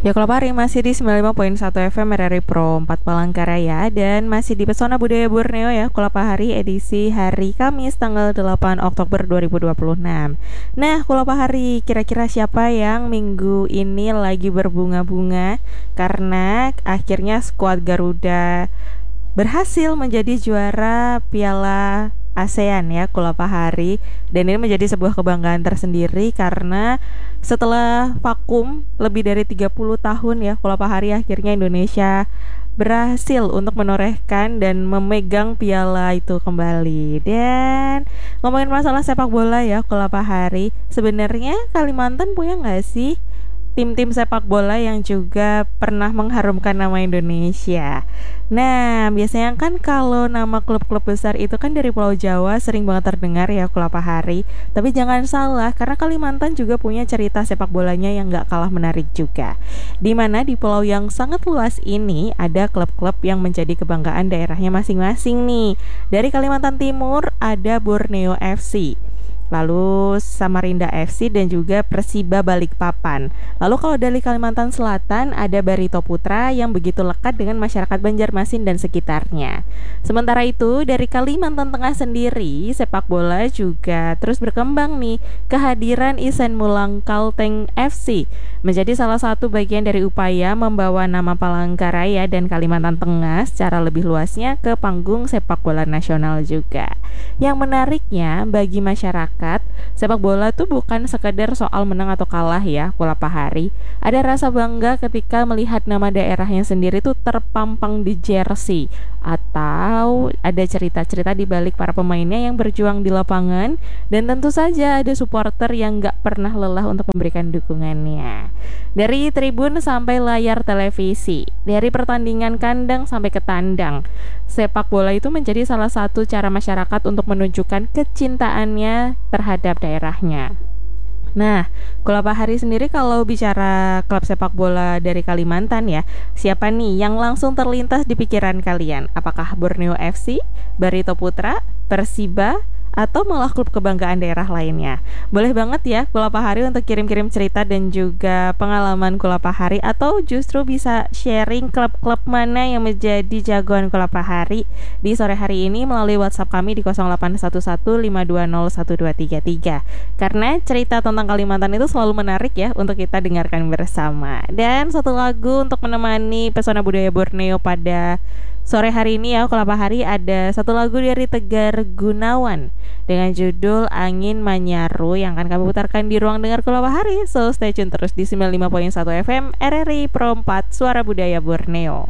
Ya kalau hari masih di 95.1 FM RRI Pro 4 Palangkaraya dan masih di Pesona Budaya Borneo ya Kulapa Hari edisi hari Kamis tanggal 8 Oktober 2026. Nah Kulapa Hari kira-kira siapa yang minggu ini lagi berbunga-bunga karena akhirnya skuad Garuda berhasil menjadi juara Piala ASEAN ya Kulapa Hari, dan ini menjadi sebuah kebanggaan tersendiri karena setelah vakum lebih dari 30 tahun ya Kulapa Hari, akhirnya Indonesia berhasil untuk menorehkan dan memegang piala itu kembali. Dan ngomongin masalah sepak bola ya Kulapa Hari, sebenarnya Kalimantan punya nggak sih tim-tim sepak bola yang juga pernah mengharumkan nama Indonesia? Nah, biasanya kan kalau nama klub-klub besar itu kan dari Pulau Jawa sering banget terdengar ya Kulapa Hari. Tapi jangan salah, karena Kalimantan juga punya cerita sepak bolanya yang gak kalah menarik juga. Dimana di pulau yang sangat luas ini ada klub-klub yang menjadi kebanggaan daerahnya masing-masing nih. Dari Kalimantan Timur ada Borneo FC, lalu Samarinda FC dan juga Persiba Balikpapan. Lalu kalau dari Kalimantan Selatan ada Barito Putra yang begitu lekat dengan masyarakat Banjarmasin dan sekitarnya. Sementara itu dari Kalimantan Tengah sendiri sepak bola juga terus berkembang nih. Kehadiran Isen Mulang Kalteng FC menjadi salah satu bagian dari upaya membawa nama Palangkaraya dan Kalimantan Tengah secara lebih luasnya ke panggung sepak bola nasional juga. Yang menariknya bagi masyarakat, sepak bola tuh bukan sekedar soal menang atau kalah ya Kulapa Hari. Ada rasa bangga ketika melihat nama daerahnya sendiri tuh terpampang di jersey, atau ada cerita-cerita di balik para pemainnya yang berjuang di lapangan, dan tentu saja ada supporter yang gak pernah lelah untuk memberikan dukungannya. Dari tribun sampai layar televisi, dari pertandingan kandang sampai ke tandang, sepak bola itu menjadi salah satu cara masyarakat untuk menunjukkan kecintaannya terhadap daerahnya. Nah, Kulapa Hari sendiri kalau bicara klub sepak bola dari Kalimantan ya, siapa nih yang langsung terlintas di pikiran kalian? Apakah Borneo FC, Barito Putra, Persiba, atau malah klub kebanggaan daerah lainnya? Boleh banget ya Kulapa Hari untuk kirim-kirim cerita dan juga pengalaman Kulapa Hari, atau justru bisa sharing klub-klub mana yang menjadi jagoan Kulapa Hari di sore hari ini melalui WhatsApp kami di 081152012333. Karena cerita tentang Kalimantan itu selalu menarik ya untuk kita dengarkan bersama. Dan satu lagu untuk menemani Pesona Budaya Borneo pada sore hari ini ya Kulapa Hari, ada satu lagu dari Tegar Gunawan dengan judul Angin Manyaru yang akan kami putarkan di ruang dengar Kulapa Hari. So stay tune terus di 95.1 FM RRI Pro 4 Suara Budaya Borneo.